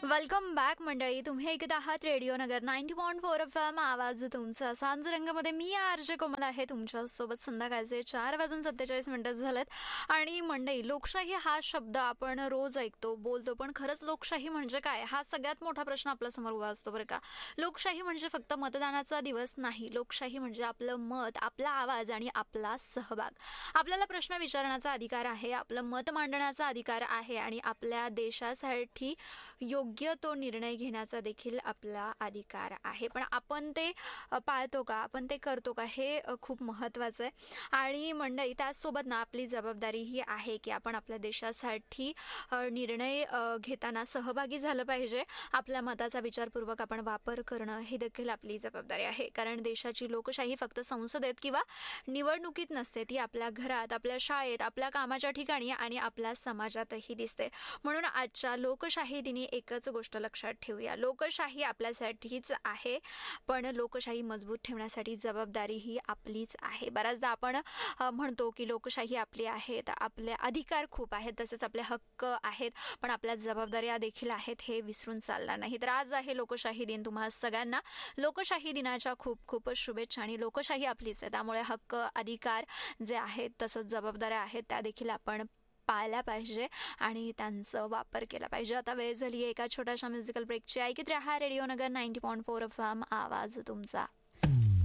Welcome back मंडळी. तुम्ही ऐकत आहात रेडिओ नगर 90.4 FM. आवाज तुमचा सांज रंगामध्ये. मी आरजे कोमल आहे तुमच्यासोबत. संध्याकाळचे 4:47 झालेत. आणि मंडळी, लोकशाही हा शब्द आपण रोज ऐकतो, बोलतो, पण खरंच लोकशाही म्हणजे काय हा सगळ्यात मोठा प्रश्न आपल्यासमोर उभा असतो बरं का. लोकशाही म्हणजे फक्त मतदानाचा दिवस नाही. लोकशाही म्हणजे आपलं मत, आपला आवाज आणि आपला सहभाग. आपल्याला प्रश्न विचारण्याचा अधिकार आहे, आपलं मत मांडण्याचा अधिकार आहे आणि आपल्या देशासाठी योग्य तो निर्णय घेण्याचा देखील आपला अधिकार आहे. पण आपण ते पाळतो का, आपण ते करतो का, हे खूप महत्त्वाचं आहे. आणि मंडळी, त्याचसोबत ना आपली जबाबदारी ही आहे की आपण आपल्या देशासाठी निर्णय घेताना सहभागी झालं पाहिजे. आपल्या मताचा विचारपूर्वक आपण वापर करणं ही देखील आपली जबाबदारी आहे. कारण देशाची लोकशाही फक्त संसदेत किंवा निवडणुकीत नसते, ती आपल्या घरात, आपल्या शाळेत, आपल्या कामाच्या ठिकाणी आणि आपल्या समाजातही दिसते. म्हणून आजच्या लोकशाही दिनी एकच गोष्ट लक्षात ठेवूया, लोकशाही आपल्यासाठीच आहे, पण लोकशाही मजबूत ठेवण्यासाठी जबाबदारी ही आपलीच आहे. बऱ्याचदा आपण म्हणतो की लोकशाही आपली आहे, तर आपले अधिकार खूप आहेत, तसेच आपले हक्क आहेत, पण आपल्या जबाबदाऱ्या देखील आहेत, हे विसरून चालणार नाही. तर आज आहे लोकशाही दिन. तुम्हा सगळ्यांना लोकशाही दिनाच्या खूप खूप शुभेच्छा. आणि लोकशाही आपलीच आहे, त्यामुळे हक्क, अधिकार जे आहेत, तसंच जबाबदाऱ्या आहेत, त्या देखील आपण पाळल्या पाहिजे आणि त्यांचा वापर केला पाहिजे. आता वेळ झाली एका छोट्याशा म्युझिकल ब्रेकची. ऐकत रहा रेडिओ नगर 90.4 FM. आवाज तुमचा.